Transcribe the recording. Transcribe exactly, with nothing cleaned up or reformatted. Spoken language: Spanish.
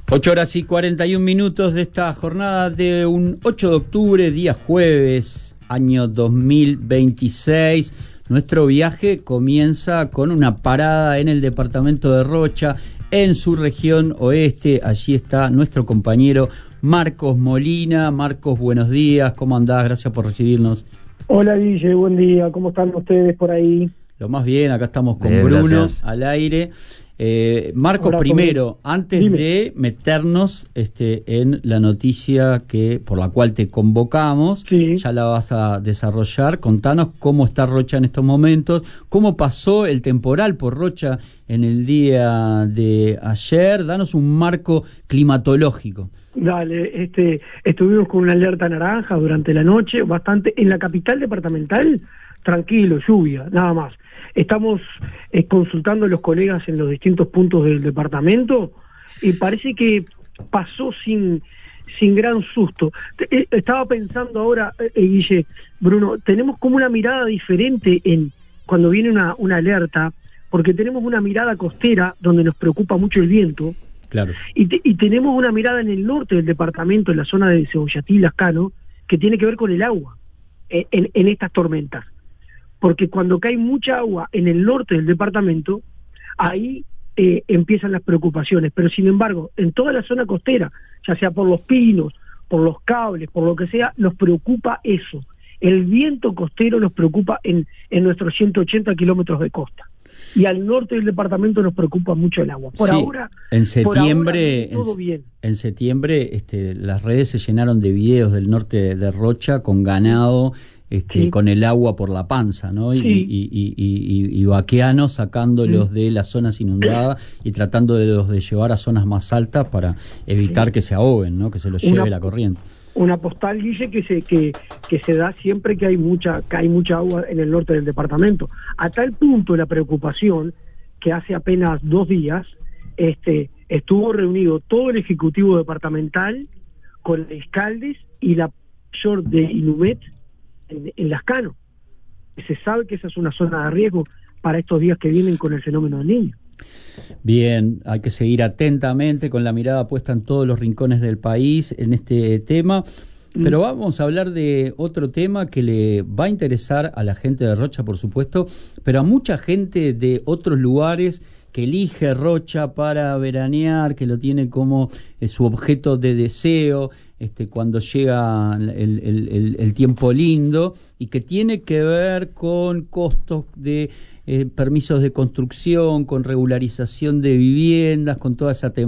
Ocho horas y cuarenta y un minutos de esta jornada de un ocho de octubre, día jueves, año dos mil veintiséis. Nuestro viaje comienza con una parada en el departamento de Rocha, en su región oeste. Allí está nuestro compañero Marcos Molina. Marcos, buenos días, ¿cómo andás? Gracias por recibirnos. Hola Guille, buen día, ¿cómo están ustedes por ahí? Lo más bien, acá estamos con bien, Bruno gracias. al aire. Eh, Marcos, Hola, primero, antes Dime. de meternos este, en la noticia que por la cual te convocamos, Sí. ya la vas a desarrollar. Contanos cómo está Rocha en estos momentos, cómo pasó el temporal por Rocha en el día de ayer. Danos un marco climatológico. Dale, este, estuvimos con una alerta naranja durante la noche, bastante, en la capital departamental, tranquilo, lluvia, nada más. Estamos eh, consultando a los colegas en los distintos puntos del departamento y parece que pasó sin, sin gran susto. Eh, estaba pensando ahora, eh, Guille, Bruno, tenemos como una mirada diferente en cuando viene una, una alerta, porque tenemos una mirada costera donde nos preocupa mucho el viento. Claro. Y, te, y tenemos una mirada en el norte del departamento, en la zona de Cebollatí, Lascano, que tiene que ver con el agua en, en, en estas tormentas. Porque cuando cae mucha agua en el norte del departamento, ahí eh, empiezan las preocupaciones. Pero sin embargo, en toda la zona costera, ya sea por los pinos, por los cables, por lo que sea, nos preocupa eso. El viento costero nos preocupa en, en nuestros ciento ochenta kilómetros de costa. Y al norte del departamento nos preocupa mucho el agua. Por Sí, ahora, en septiembre, por ahora, todo en, bien. en septiembre, este, las redes se llenaron de videos del norte de Rocha con ganado, este, Sí. con el agua por la panza, ¿no? Y, Sí. y, y, y, y, y vaqueanos sacándolos Mm. de las zonas inundadas y tratando de los de llevar a zonas más altas para evitar Sí. que se ahoguen, ¿no? Que se los Una- lleve la corriente. Una postal, Guille, que se que, que se da siempre que hay mucha que hay mucha agua en el norte del departamento. A tal punto la preocupación que hace apenas dos días este estuvo reunido todo el ejecutivo departamental con el alcaldes y la mayor de Inumet en, en Lascano. Se sabe que esa es una zona de riesgo para estos días que vienen con el fenómeno del Niño. Bien, hay que seguir atentamente con la mirada puesta en todos los rincones del país en este tema, pero vamos a hablar de otro tema que le va a interesar a la gente de Rocha, por supuesto, pero a mucha gente de otros lugares que elige Rocha para veranear, que lo tiene como eh, su objeto de deseo este, cuando llega el, el, el, el tiempo lindo, y que tiene que ver con costos de Eh, permisos de construcción, con regularización de viviendas, con toda esa temática.